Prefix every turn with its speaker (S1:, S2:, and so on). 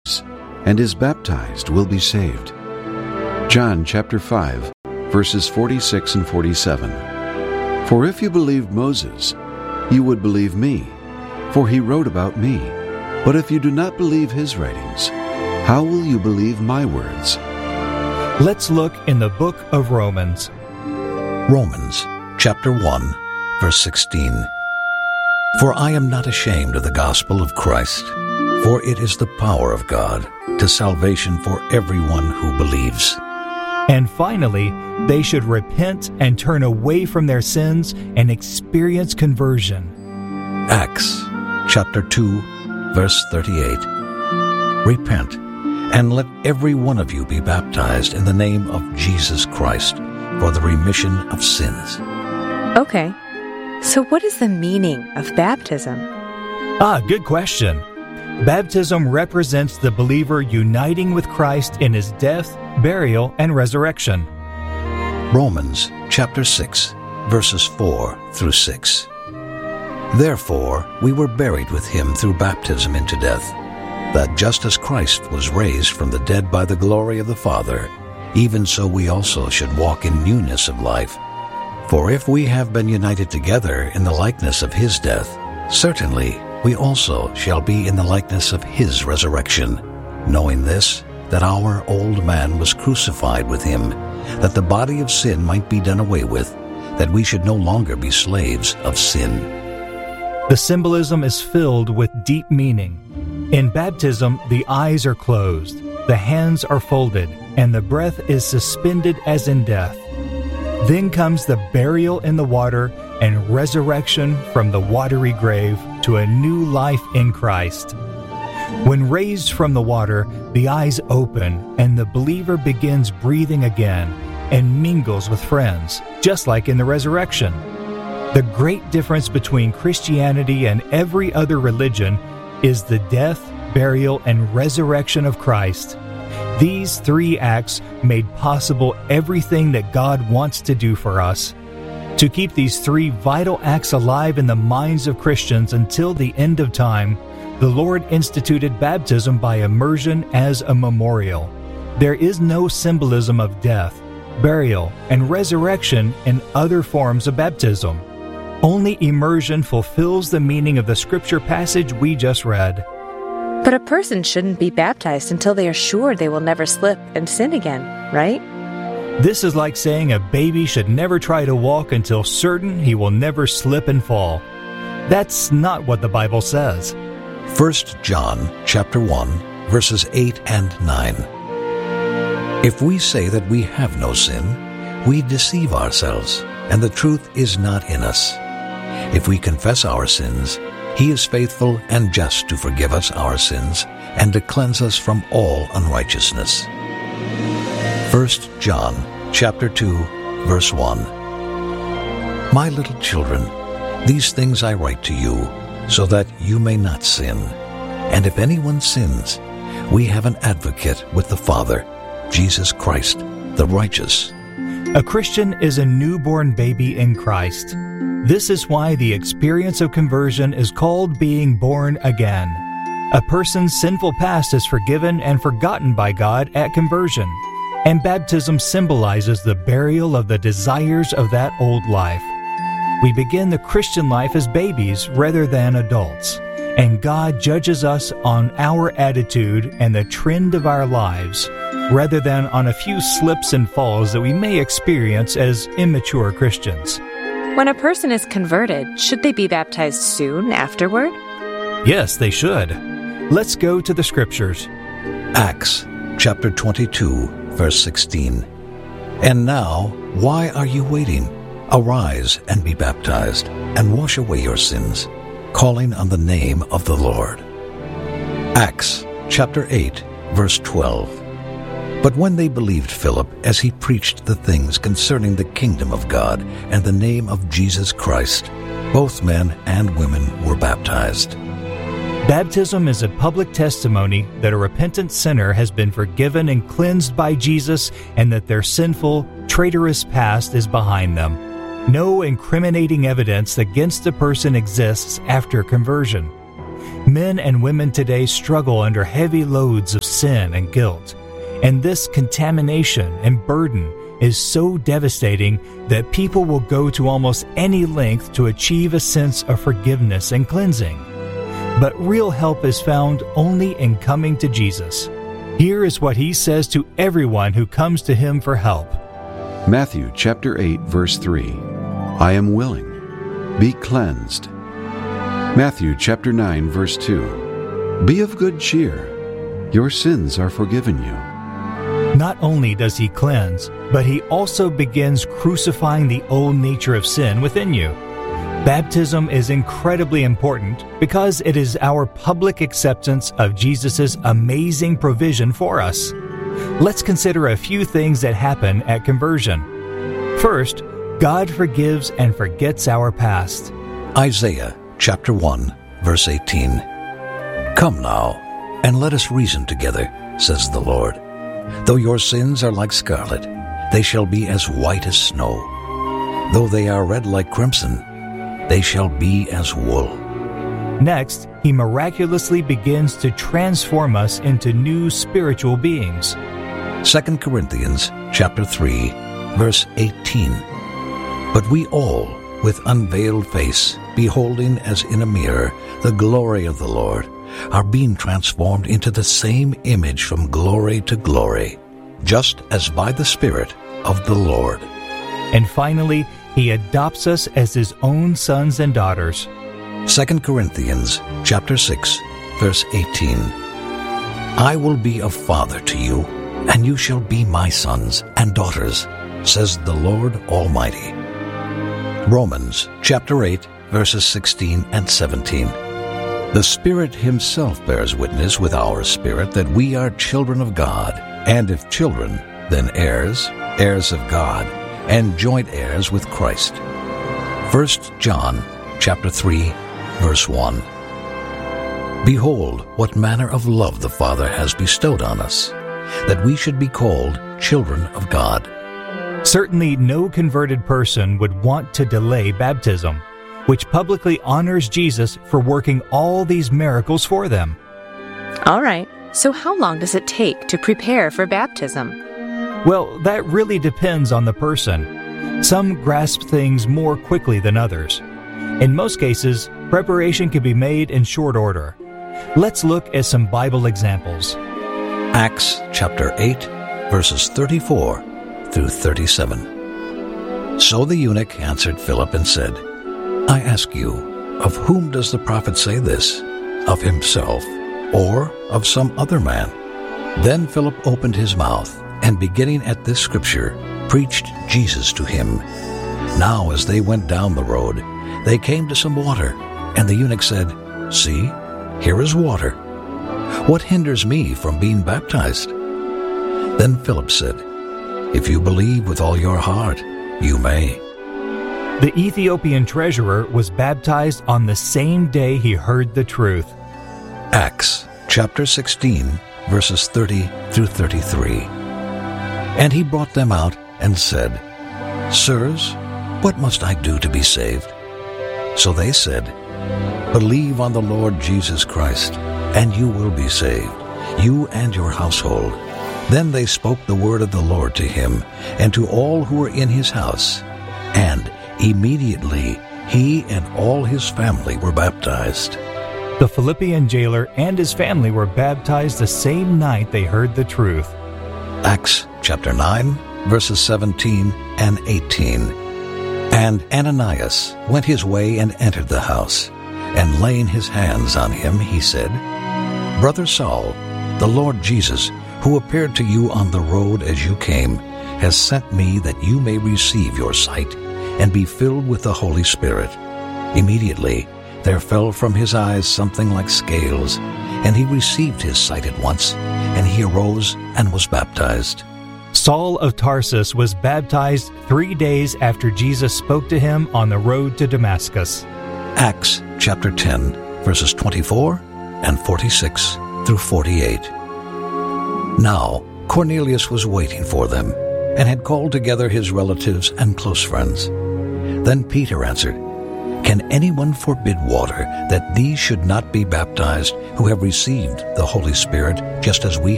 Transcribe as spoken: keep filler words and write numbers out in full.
S1: believes and is baptized will be saved. John chapter five, verses forty-six and forty-seven. For if you believed Moses, you would believe me, for he wrote about me. But if you do not believe his writings, how will you believe my words?
S2: Let's look in the book of Romans.
S3: Romans chapter one, verse sixteen. For I am not ashamed of the gospel of Christ, for it is the power of God to salvation for everyone who believes.
S2: And finally, they should repent and turn away from their sins and experience conversion.
S3: Acts chapter two, verse thirty-eight. Repent, and let every one of you be baptized in the name of Jesus Christ for the remission of sins.
S4: Okay, so what is the meaning of baptism?
S2: Ah, good question. Baptism represents the believer uniting with Christ in his death, burial, and resurrection.
S3: Romans chapter six, verses four through six. Therefore we were buried with him through baptism into death, that just as Christ was raised from the dead by the glory of the Father, even so we also should walk in newness of life. For if we have been united together in the likeness of his death, certainly we also shall be in the likeness of his resurrection, knowing this, that our old man was crucified with him, that the body of sin might be done away with, that we should no longer be slaves of sin.
S2: The symbolism is filled with deep meaning. In baptism, the eyes are closed, the hands are folded, and the breath is suspended as in death. Then comes the burial in the water and resurrection from the watery grave to a new life in Christ. When raised from the water, the eyes open and the believer begins breathing again and mingles with friends, just like in the resurrection. The great difference between Christianity and every other religion is the death, burial, and resurrection of Christ. These three acts made possible everything that God wants to do for us. To keep these three vital acts alive in the minds of Christians until the end of time, the Lord instituted baptism by immersion as a memorial. There is no symbolism of death, burial, and resurrection in other forms of baptism. Only immersion fulfills the meaning of the scripture passage we just read.
S4: But a person shouldn't be baptized until they are sure they will never slip and sin again, right?
S2: This is like saying a baby should never try to walk until certain he will never slip and fall. That's not what the Bible says.
S3: First John chapter one, verses eight and nine. If we say that we have no sin, we deceive ourselves, and the truth is not in us. If we confess our sins, he is faithful and just to forgive us our sins and to cleanse us from all unrighteousness. First John chapter two, verse one. My little children, these things I write to you, so that you may not sin. And if anyone sins, we have an advocate with the Father, Jesus Christ, the righteous.
S2: A Christian is a newborn baby in Christ. This is why the experience of conversion is called being born again. A person's sinful past is forgiven and forgotten by God at conversion, and baptism symbolizes the burial of the desires of that old life. We begin the Christian life as babies rather than adults, and God judges us on our attitude and the trend of our lives, rather than on a few slips and falls that we may experience as immature Christians.
S4: When a person is converted, should they be baptized soon afterward?
S2: Yes, they should. Let's go to the scriptures.
S3: Acts chapter twenty-two, verse sixteen. And now, why are you waiting? Arise and be baptized, and wash away your sins, calling on the name of the Lord. Acts chapter eight, verse twelve. But when they believed Philip as he preached the things concerning the kingdom of God and the name of Jesus Christ, both men and women were baptized.
S2: Baptism is a public testimony that a repentant sinner has been forgiven and cleansed by Jesus, and that their sinful, traitorous past is behind them. No incriminating evidence against a person exists after conversion. Men and women today struggle under heavy loads of sin and guilt, and this contamination and burden is so devastating that people will go to almost any length to achieve a sense of forgiveness and cleansing. But real help is found only in coming to Jesus. Here is what he says to everyone who comes to him for help.
S1: Matthew chapter eight, verse three. I am willing. Be cleansed. Matthew chapter nine, verse two. Be of good cheer. Your sins are forgiven you.
S2: Not only does he cleanse, but he also begins crucifying the old nature of sin within you. Baptism is incredibly important because it is our public acceptance of Jesus' amazing provision for us. Let's consider a few things that happen at conversion. First, God forgives and forgets our past.
S3: Isaiah chapter one, verse eighteen. Come now, and let us reason together, says the Lord. Though your sins are like scarlet, they shall be as white as snow. Though they are red like crimson, they shall be as wool.
S2: Next, he miraculously begins to transform us into new spiritual beings.
S3: Second Corinthians chapter three, verse eighteen. But we all, with unveiled face, beholding as in a mirror the glory of the Lord, are being transformed into the same image from glory to glory, just as by the Spirit of the Lord.
S2: And finally, he adopts us as his own sons and daughters.
S3: Second Corinthians chapter six, verse eighteen. I will be a father to you, and you shall be my sons and daughters, says the Lord Almighty. Romans chapter eight, verses sixteen and seventeen. The Spirit himself bears witness with our spirit that we are children of God, and if children, then heirs, heirs of God, and joint heirs with Christ. First John chapter three, verse one. Behold, what manner of love the Father has bestowed on us, that we should be called children of God.
S2: Certainly no converted person would want to delay baptism, which publicly honors Jesus for working all these miracles for them.
S4: All right, so how long does it take to prepare for baptism?
S2: Well, that really depends on the person. Some grasp things more quickly than others. In most cases, preparation can be made in short order. Let's look at some Bible examples.
S3: Acts chapter eight, verses thirty-four through thirty-seven. So the eunuch answered Philip and said, I ask you, of whom does the prophet say this? Of himself, or of some other man? Then Philip opened his mouth, and beginning at this scripture, preached Jesus to him. Now as they went down the road, they came to some water, and the eunuch said, See, here is water. What hinders me from being baptized? Then Philip said, If you believe with all your heart, you may.
S2: The Ethiopian treasurer was baptized on the same day he heard the truth.
S3: Acts chapter sixteen, verses thirty through thirty-three. And he brought them out and said, Sirs, what must I do to be saved? So they said, Believe on the Lord Jesus Christ, and you will be saved, you and your household. Then they spoke the word of the Lord to him and to all who were in his house, and immediately he and all his family were baptized.
S2: The Philippian jailer and his family were baptized the same night they heard the truth.
S3: Acts chapter nine, verses seventeen and eighteen. And Ananias went his way and entered the house, and laying his hands on him, he said, Brother Saul, the Lord Jesus, who appeared to you on the road as you came, has sent me that you may receive your sight and be filled with the Holy Spirit. Immediately there fell from his eyes something like scales, and he received his sight at once, and he arose and was baptized.
S2: Saul of Tarsus was baptized three days after Jesus spoke to him on the road to Damascus.
S3: Acts chapter ten, verses twenty-four and forty-six through forty-eight. Now Cornelius was waiting for them, and had called together his relatives and close friends. Then Peter answered, Can anyone forbid water that these should not be baptized who have received the Holy Spirit just as we